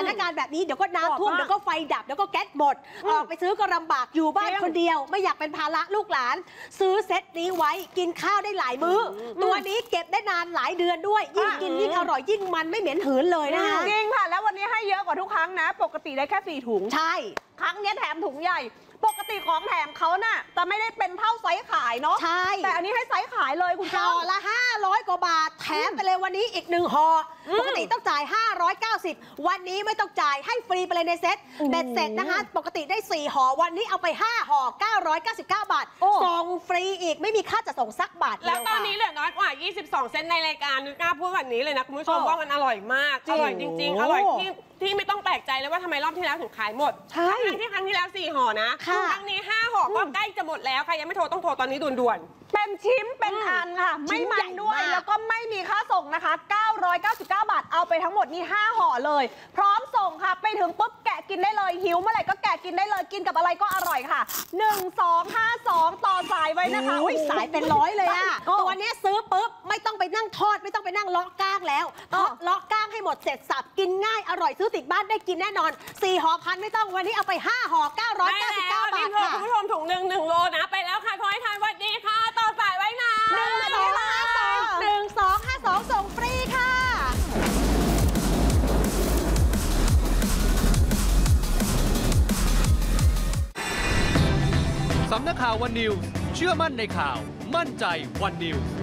านการณ์แบบนี้เดี๋ยวก็น้ำท่วมเดี๋ยวก็ไฟดับเดี๋ยวก็แก๊สหมดออกไปซื้อก็ลำบากอยู่บ้านคนเดียวไม่อยากเป็นภาระลูกหลานซื้อเซตนี้ไว้กินข้าวได้หลายมื้อตัวนี้เก็บได้นานหลายเดือนด้วยยิ่งกินยิ่งอร่อยยิ่งมันไม่เหม็นหืนเลยนะคะจริงค่ะแล้ววันนี้ให้เยอะกว่าทุกครั้งนะปกติได้แค่4 ถุงใช่ครั้งนี้แถมถุงใหญ่ปกติของแถมเขาน่ะแต่ไม่ได้เป็นเท่าไซส์ขายเนาะใช่แต่อันนี้ให้ไซส์ขายเลยคุณห่อละ500 กว่าบาทแถมไปเลยวันนี้อีก1 ห่อปกติต้องจ่าย590วันนี้ไม่ต้องจ่ายให้ฟรีไปเลยในเซ็ตเบ็ดเสร็จนะคะปกติได้4 ห่อวันนี้เอาไป5 ห่อ999 บาทส่งฟรีอีกไม่มีค่าจะส่งสักบาทแล้วตอนนี้เหลือน้อยกว่า22 เซนในรายการนึกกล้าพูดแบบนี้เลยนะคุณผู้ชมว่ามันอร่อยมากอร่อยจริงๆอร่อยที่ไม่ต้องแปลกใจเลยว่าทำไมรอบที่แล้วถึงขายหมดทั้งที่ครั้งที่แล้ว4 ห่อนะครั้งนี้5 ห่อก็ใกล้จะหมดแล้วใครยังไม่โทรต้องโทรตอนนี้ด่วนๆเป็นชิ้นเป็นอันค่ะไม่มันด้วยแล้วก็ไม่มีค่าส่งนะคะ999 บาทเอาไปทั้งหมดนี่5 ห่อเลยพร้อมส่งค่ะไปถึงปุ๊บแกะกินได้เลยหิวเมื่อไหร่ก็แกะกินได้เลยกินกับอะไรก็อร่อยค่ะ1252ต่อสายไว้นะคะสายเป็น100เลยอะตัวนี้ซื้อปุ๊บไม่ต้องไปนั่งทอดไม่ต้องไปนั่งเลาะก้างแล้วเลาะก้างให้หมดเสร็จสับกินง่ายอร่อยซื้อติดบ้านได้กินแน่นอน4 ห่อพันไม่ต้องวันนี้เอาไป5 ห่อ999 บาทค่ะคุณผู้ชมถุง1 โลนะไปแล้วค่ะขอให้ทานวันดีค่ะต่อสายไว้นะ 1252ส่งฟรีค่ะสำนักข่าววันนิวเชื่อมั่นในข่าวมั่นใจวันนิว